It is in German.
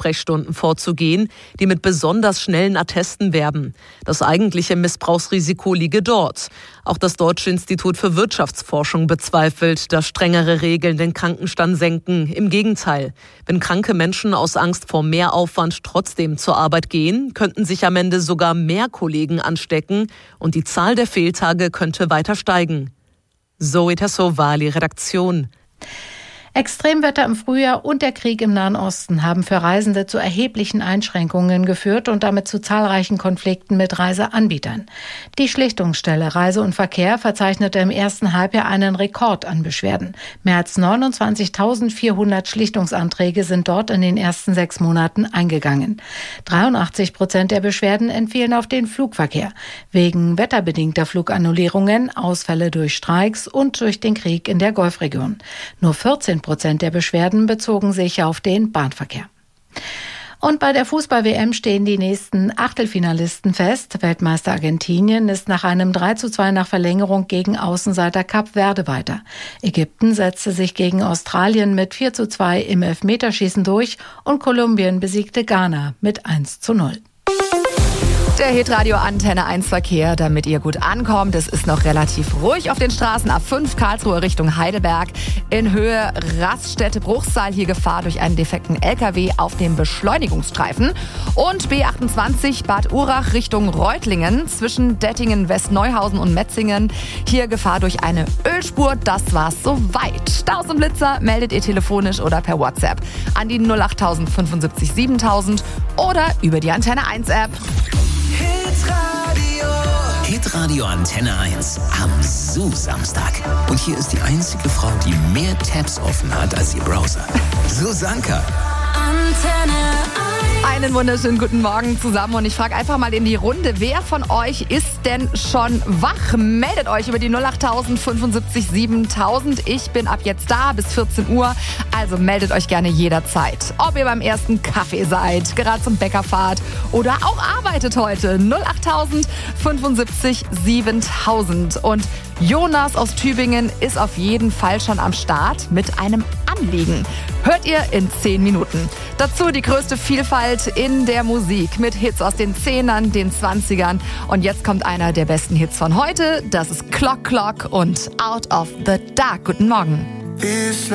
Sprechstunden vorzugehen, die mit besonders schnellen Attesten werben. Das eigentliche Missbrauchsrisiko liege dort. Auch das Deutsche Institut für Wirtschaftsforschung bezweifelt, dass strengere Regeln den Krankenstand senken. Im Gegenteil, wenn kranke Menschen aus Angst vor Mehraufwand trotzdem zur Arbeit gehen, könnten sich am Ende sogar mehr Kollegen anstecken und die Zahl der Fehltage könnte weiter steigen. Zoe Tassovali, Redaktion. Extremwetter im Frühjahr und der Krieg im Nahen Osten haben für Reisende zu erheblichen Einschränkungen geführt und damit zu zahlreichen Konflikten mit Reiseanbietern. Die Schlichtungsstelle Reise und Verkehr verzeichnete im ersten Halbjahr einen Rekord an Beschwerden. Mehr als 29.400 Schlichtungsanträge sind dort in den ersten 6 Monaten eingegangen. 83% der Beschwerden entfielen auf den Flugverkehr, wegen wetterbedingter Flugannullierungen, Ausfälle durch Streiks und durch den Krieg in der Golfregion. Nur 14% der Beschwerden bezogen sich auf den Bahnverkehr. Und bei der Fußball-WM stehen die nächsten Achtelfinalisten fest. Weltmeister Argentinien ist nach einem 3:2 nach Verlängerung gegen Außenseiter Kap Verde weiter. Ägypten setzte sich gegen Australien mit 4:2 im Elfmeterschießen durch und Kolumbien besiegte Ghana mit 1:0. Der Hitradio Antenne 1 Verkehr, damit ihr gut ankommt. Es ist noch relativ ruhig auf den Straßen. A5 Karlsruhe Richtung Heidelberg. In Höhe Raststätte-Bruchsal. Hier Gefahr durch einen defekten LKW auf dem Beschleunigungsstreifen. Und B28 Bad Urach Richtung Reutlingen. Zwischen Dettingen, Westneuhausen und Metzingen. Hier Gefahr durch eine Ölspur. Das war's soweit. Staus und Blitzer meldet ihr telefonisch oder per WhatsApp an die 08000 75 7000 oder über die Antenne 1 App. Hitradio Antenne 1 am Samstag. Und hier ist die einzige Frau, die mehr Tabs offen hat als ihr Browser. Susanka. Antenne 1. Einen wunderschönen guten Morgen zusammen und ich frage einfach mal in die Runde, wer von euch ist denn schon wach? Meldet euch über die 08000 75 7000. Ich bin ab jetzt da bis 14 Uhr, also meldet euch gerne jederzeit. Ob ihr beim ersten Kaffee seid, gerade zum Bäcker fahrt oder auch arbeitet heute. 08000 75 7000. Und Jonas aus Tübingen ist auf jeden Fall schon am Start mit einem Anliegen. Hört ihr in 10 Minuten. Dazu die größte Vielfalt in der Musik mit Hits aus den 10ern, den 20ern. Und jetzt kommt einer der besten Hits von heute. Das ist Clock Clock und Out of the Dark. Guten Morgen.